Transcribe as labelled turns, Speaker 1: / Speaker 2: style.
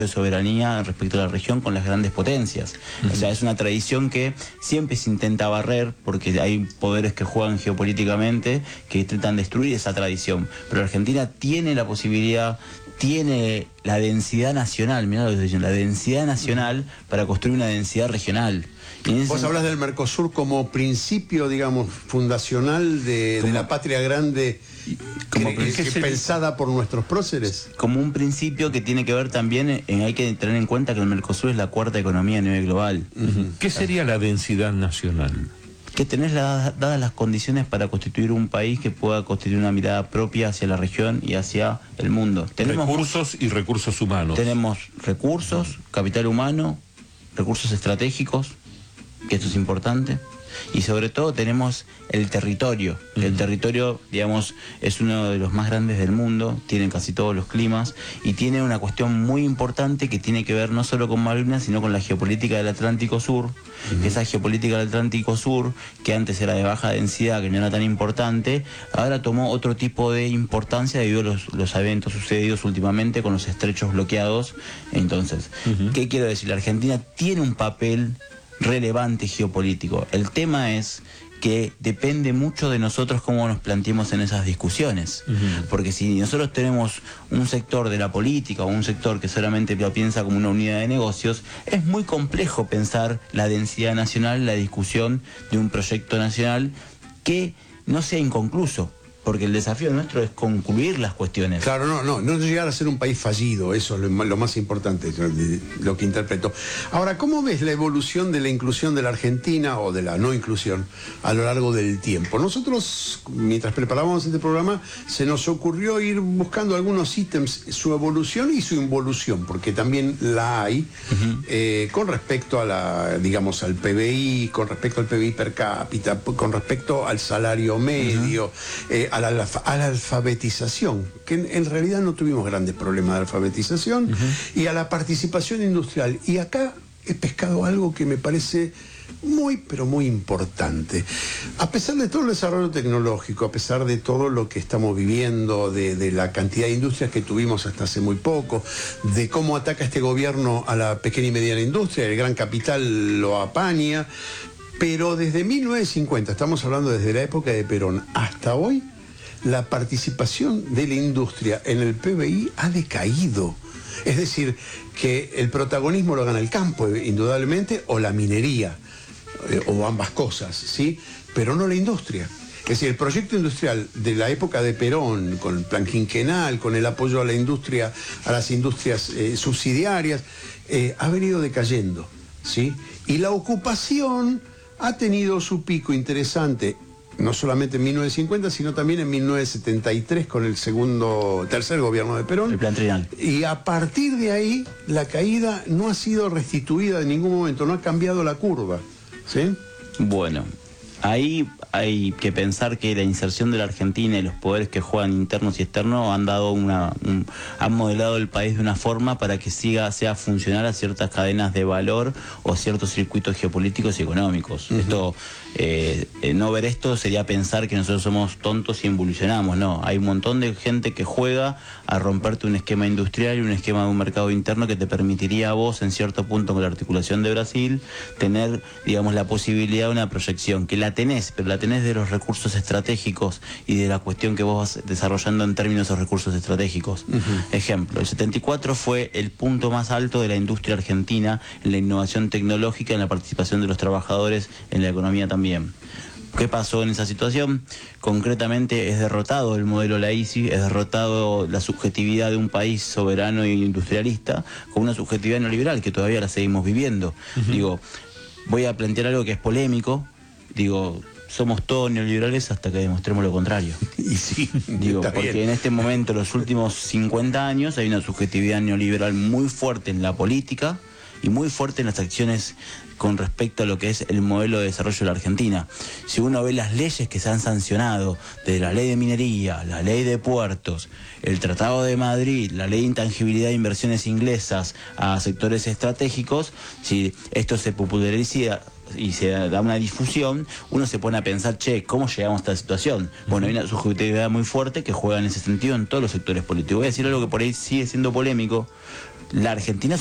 Speaker 1: de soberanía respecto a la región con las grandes potencias. O sea, es una tradición que siempre se intenta barrer porque hay poderes que juegan geopolíticamente que intentan destruir esa tradición. Pero Argentina tiene la posibilidad, tiene la densidad nacional, mirá lo que estoy diciendo, la densidad nacional para construir una densidad regional.
Speaker 2: Vos hablas del Mercosur como principio, digamos, fundacional de la patria grande, pensada por nuestros próceres.
Speaker 1: Como un principio que tiene que ver también, hay que tener en cuenta que el Mercosur es la cuarta economía a nivel global.
Speaker 3: ¿Qué sería la densidad nacional?
Speaker 1: Que tenés dadas las condiciones para constituir un país que pueda constituir una mirada propia hacia la región y hacia el mundo. Tenemos
Speaker 3: recursos y recursos humanos.
Speaker 1: Tenemos recursos, capital humano, recursos estratégicos, que esto es importante, y sobre todo tenemos el territorio. El territorio, digamos, es uno de los más grandes del mundo, tiene casi todos los climas, y tiene una cuestión muy importante que tiene que ver no solo con Malvinas, sino con la geopolítica del Atlántico Sur. Esa geopolítica del Atlántico Sur, que antes era de baja densidad, que no era tan importante, ahora tomó otro tipo de importancia debido a los eventos sucedidos últimamente con los estrechos bloqueados. Entonces, ¿qué quiero decir? La Argentina tiene un papel relevante geopolítico. El tema es que depende mucho de nosotros cómo nos planteemos en esas discusiones. Porque si nosotros tenemos un sector de la política o un sector que solamente lo piensa como una unidad de negocios, es muy complejo pensar la densidad nacional, la discusión de un proyecto nacional que no sea inconcluso. Porque el desafío nuestro es concluir las cuestiones.
Speaker 2: Claro, no llegar a ser un país fallido, eso es lo más importante, lo que interpreto. Ahora, ¿cómo ves la evolución de la inclusión de la Argentina o de la no inclusión a lo largo del tiempo? Nosotros, mientras preparábamos este programa, se nos ocurrió ir buscando algunos ítems, su evolución y su involución, porque también la hay, con respecto a digamos, al PBI, con respecto al PBI per cápita, con respecto al salario medio, a la alfabetización, que en realidad no tuvimos grandes problemas de alfabetización, y a la participación industrial. Y acá he pescado algo que me parece muy, pero muy importante. A pesar de todo el desarrollo tecnológico, a pesar de todo lo que estamos viviendo, de la cantidad de industrias que tuvimos hasta hace muy poco, de cómo ataca este gobierno a la pequeña y mediana industria, el gran capital lo apaña, pero desde 1950, estamos hablando desde la época de Perón hasta hoy, la participación de la industria en el PBI ha decaído. Es decir, que el protagonismo lo gana el campo, indudablemente, o la minería, o ambas cosas, ¿sí? Pero no la industria. Es decir, el proyecto industrial de la época de Perón, con el plan quinquenal, con el apoyo a la industria, a las industrias subsidiarias, ha venido decayendo, ¿sí? Y la ocupación ha tenido su pico interesante, no solamente en 1950, sino también en 1973 con el tercer gobierno de Perón.
Speaker 1: El plan trienal.
Speaker 2: Y a partir de ahí, la caída no ha sido restituida en ningún momento, no ha cambiado la curva, ¿sí?
Speaker 1: Bueno, ahí hay que pensar que la inserción de la Argentina y los poderes que juegan internos y externos han modelado el país de una forma para que sea funcional a ciertas cadenas de valor o ciertos circuitos geopolíticos y económicos. Esto, no ver esto sería pensar que nosotros somos tontos y involucionamos. No, hay un montón de gente que juega a romperte un esquema industrial y un esquema de un mercado interno que te permitiría a vos, en cierto punto, con la articulación de Brasil, tener, digamos, la posibilidad de una proyección, que la tenés, pero la tenés de los recursos estratégicos y de la cuestión que vos vas desarrollando en términos de esos recursos estratégicos. Ejemplo, el 74 fue el punto más alto de la industria argentina en la innovación tecnológica, en la participación de los trabajadores, en la economía también. ¿Qué pasó en esa situación? Concretamente es derrotado el modelo Laici, es derrotado la subjetividad de un país soberano e industrialista con una subjetividad neoliberal que todavía la seguimos viviendo. Digo, voy a plantear algo que es polémico, digo, somos todos neoliberales hasta que demostremos lo contrario.
Speaker 2: Y sí,
Speaker 1: digo, porque bien. En este momento, los últimos 50 años, hay una subjetividad neoliberal muy fuerte en la política y muy fuerte en las acciones con respecto a lo que es el modelo de desarrollo de la Argentina. Si uno ve las leyes que se han sancionado, desde la ley de minería, la ley de puertos, el Tratado de Madrid, la ley de intangibilidad de inversiones inglesas a sectores estratégicos, si esto se populariza y se da una difusión, uno se pone a pensar, che, ¿cómo llegamos a esta situación? Bueno, hay una subjetividad muy fuerte que juega en ese sentido en todos los sectores políticos. Voy a decir algo que por ahí sigue siendo polémico, la Argentina